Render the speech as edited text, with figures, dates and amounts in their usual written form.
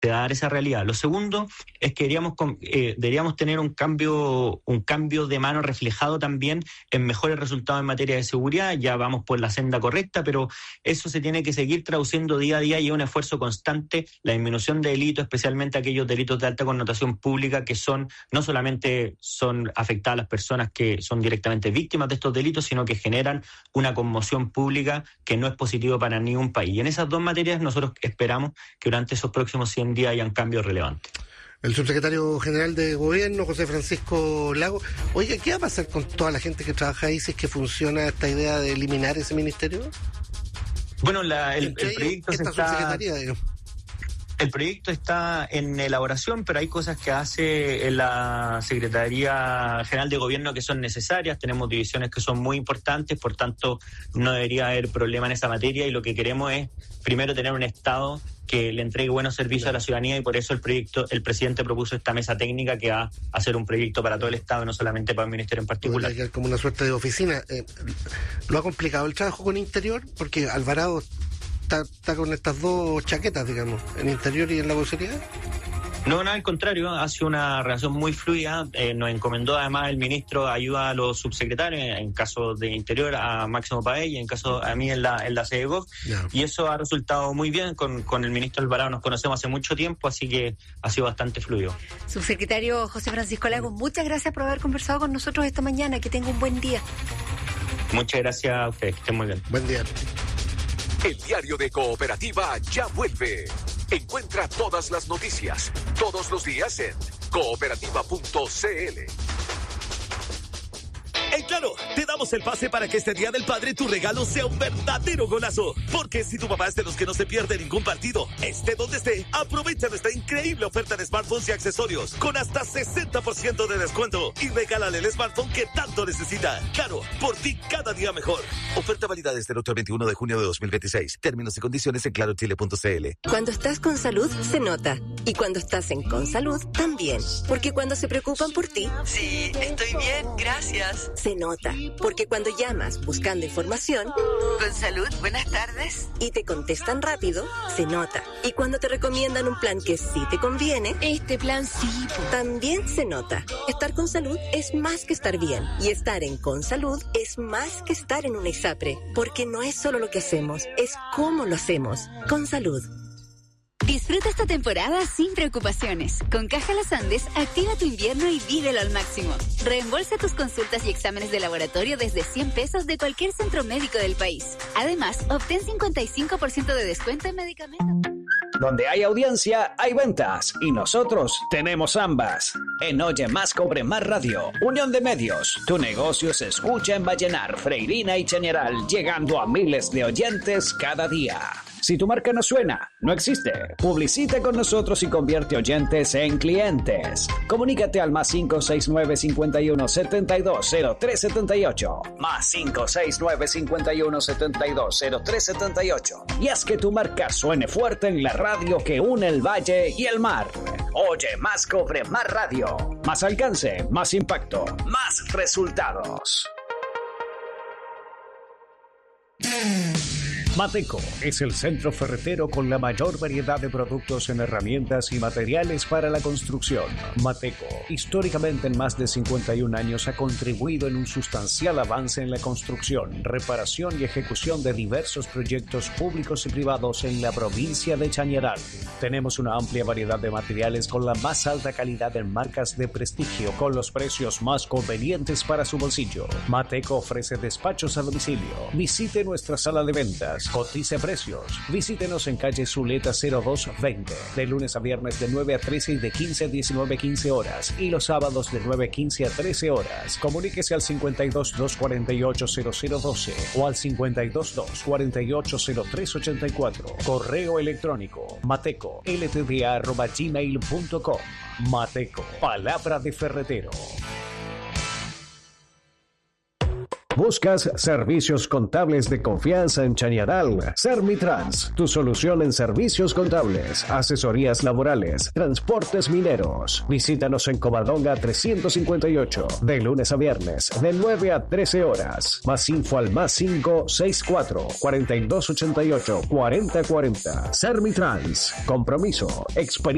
te va a dar esa realidad. Lo segundo es que deberíamos tener un cambio de mano reflejado también en mejores resultados en materia de seguridad. Ya vamos por la senda correcta, pero eso se tiene que seguir traduciendo día a día y es un esfuerzo constante, la disminución de delitos, especialmente aquellos delitos de alta connotación pública que no solamente son afectadas las personas que son directamente víctimas de estos delitos, sino que generan una conmoción pública que no es positivo para ningún país. Y en esas dos materias nosotros esperamos que durante esos próximos 100 días hayan cambios relevantes. El subsecretario general de Gobierno, José Francisco Lago. Oiga, ¿qué va a pasar con toda la gente que trabaja ahí si es que funciona esta idea de eliminar ese ministerio? Bueno, el proyecto El proyecto está en elaboración, pero hay cosas que hace en la Secretaría General de Gobierno que son necesarias. Tenemos divisiones que son muy importantes, por tanto no debería haber problema en esa materia y lo que queremos es primero tener un Estado que le entregue buenos servicios a la ciudadanía y por eso el presidente propuso esta mesa técnica que va a hacer un proyecto para todo el Estado, no solamente para un ministerio en particular. Como una suerte de oficina. ¿Lo ha complicado el trabajo con Interior? Porque Alvarado está con estas dos chaquetas, digamos, en Interior y en la vocería. No, al contrario, hace una relación muy fluida. Nos encomendó además el ministro ayuda a los subsecretarios, en caso de Interior a Máximo Paez y en caso a mí en la CEDEGOV. Yeah. Y eso ha resultado muy bien. Con el ministro Alvarado nos conocemos hace mucho tiempo, así que ha sido bastante fluido. Subsecretario José Francisco Lago, muchas gracias por haber conversado con nosotros esta mañana. Que tenga un buen día. Muchas gracias a ustedes, que estén muy bien. Buen día. El diario de Cooperativa ya vuelve. Encuentra todas las noticias, todos los días en cooperativa.cl. En Claro, te damos el pase para que este Día del Padre tu regalo sea un verdadero golazo. Porque si tu papá es de los que no se pierde ningún partido, esté donde esté, aprovecha nuestra increíble oferta de smartphones y accesorios con hasta 60% de descuento y regálale el smartphone que tanto necesita. Claro, por ti cada día mejor. Oferta válida desde el otro 21 de junio de 2026. Términos y condiciones en clarochile.cl. Cuando estás con salud, se nota. Y cuando estás en Consalud, también. Porque cuando se preocupan por ti... Sí, estoy bien, gracias. Se nota. Porque cuando llamas buscando información... Consalud, buenas tardes. Y te contestan rápido, se nota. Y cuando te recomiendan un plan que sí te conviene... Este plan sí. También se nota. Estar con salud es más que estar bien. Y estar en Consalud es más que estar en una ISAPRE. Porque no es solo lo que hacemos, es cómo lo hacemos. Consalud. Disfruta esta temporada sin preocupaciones. Con Caja Los Andes, activa tu invierno y vívelo al máximo. Reembolsa tus consultas y exámenes de laboratorio desde 100 pesos de cualquier centro médico del país. Además, obtén 55% de descuento en medicamentos. Donde hay audiencia, hay ventas. Y nosotros tenemos ambas. En Oye Más, Cobre Más Radio, Unión de Medios. Tu negocio se escucha en Vallenar, Freirina y Chañaral, llegando a miles de oyentes cada día. Si tu marca no suena, no existe. Publicita con nosotros y convierte oyentes en clientes. Comunícate al +569 51 72 03 78. +569 51 72 03 78. Y haz que tu marca suene fuerte en la radio que une el valle y el mar. Oye Más, Cobre Más Radio. Más alcance, más impacto, más resultados. Mateco es el centro ferretero con la mayor variedad de productos en herramientas y materiales para la construcción. Mateco, históricamente en más de 51 años, ha contribuido en un sustancial avance en la construcción, reparación y ejecución de diversos proyectos públicos y privados en la provincia de Chañaral. Tenemos una amplia variedad de materiales con la más alta calidad en marcas de prestigio, con los precios más convenientes para su bolsillo. Mateco ofrece despachos a domicilio. Visite nuestra sala de ventas. Cotice precios. Visítenos en calle Zuleta 0220. De lunes a viernes de 9 a 13 y de 15 a 19:15 horas. Y los sábados de 9:15 a 13 horas. Comuníquese al 52 248 0012 o al 52 248 0384. Correo electrónico mateco@gmail.com. Mateco, palabra de ferretero. ¿Buscas servicios contables de confianza en Chañaral? Sermitrans, tu solución en servicios contables, asesorías laborales, transportes mineros. Visítanos en Covadonga 358, de lunes a viernes, de 9 a 13 horas. Más info al +564 4288 4040. Sermitrans, compromiso, experiencia.